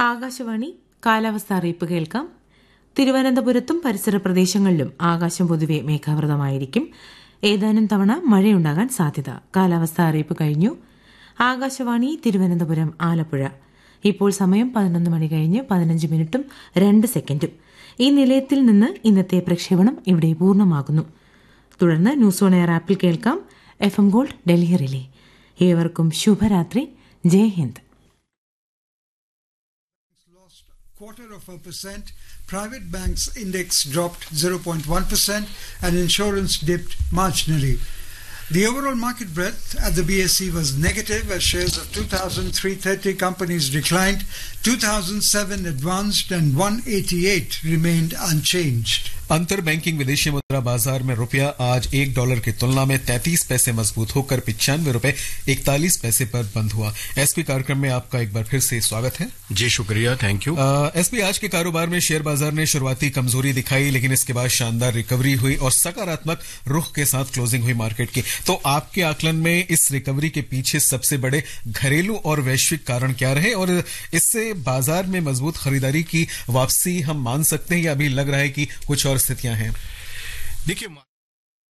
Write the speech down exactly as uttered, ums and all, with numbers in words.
ആകാശവാണി കാലാവസ്ഥ അറിയിപ്പ് കേൾക്കാം. തിരുവനന്തപുരത്തും പരിസര പ്രദേശങ്ങളിലും ആകാശം പൊതുവെ മേഘാവൃതമായിരിക്കും. ഏതാനും തവണ മഴയുണ്ടാകാൻ സാധ്യത. കാലാവസ്ഥ അറിയിപ്പ് കഴിഞ്ഞു. ആകാശവാണി തിരുവനന്തപുരം ആലപ്പുഴ. ഇപ്പോൾ സമയം പതിനൊന്ന് മണി കഴിഞ്ഞ് പതിനഞ്ച് മിനിറ്റും രണ്ട് സെക്കൻഡും. ഈ നിലയത്തിൽ നിന്ന് ഇന്നത്തെ പ്രക്ഷേപണം ഇവിടെ പൂർണ്ണമാകുന്നു. തുടർന്ന് ന്യൂസ് ഓൺ എയർ ആപ്പിൽ കേൾക്കാം. F M gold Delhi relay. ഏവർക്കും ശുഭരാത്രി. ജയ് Hind. Quarter of a percent, private banks index dropped zero point one percent and insurance dipped marginally. The overall market breadth at the B S E was negative as shares of two thousand three hundred thirty companies declined, two thousand seven advanced and one hundred eighty-eight remained unchanged. अंतर banking विदेशी मुद्रा बाजार में रुपया आज एक dollar की तुलना में तैंतीस पैसे मजबूत होकर पिचानवे रुपए इकतालीस पैसे पर बंद हुआ। एसपी कार्यक्रम में आपका एक बार फिर से स्वागत है। जी शुक्रिया, थैंक यू। एसपी, आज के कारोबार में शेयर बाजार ने शुरुआती कमजोरी दिखाई, लेकिन इसके बाद शानदार रिकवरी हुई और सकारात्मक रुख के साथ क्लोजिंग हुई मार्केट की। तो आपके आकलन में इस रिकवरी के पीछे सबसे बड़े घरेलू और वैश्विक कारण क्या रहे और इससे बाजार में मजबूत खरीदारी की वापसी हम मान सकते हैं या अभी लग रहा है कि कुछ और स्थितियां हैं? देखिए